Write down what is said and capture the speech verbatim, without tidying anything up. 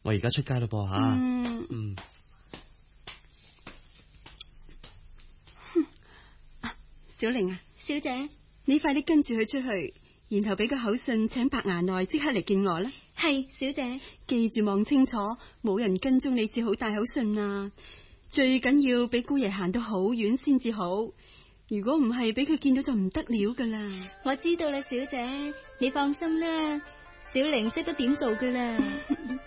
我而家出街咯噃吓。 嗯。 嗯。 啊，小玲啊， 小姐， 你快啲跟住佢出去，然後俾個口信，請白牙內即刻嚟見我啦。 係，小姐。 記住望清楚，冇人跟蹤你至好帶口信啊！最緊要俾姑爺行到好遠先至好，如果唔係俾佢見到就唔得了噶啦。 我知道啦，小姐，你放心啦，小玲識得點做噶啦。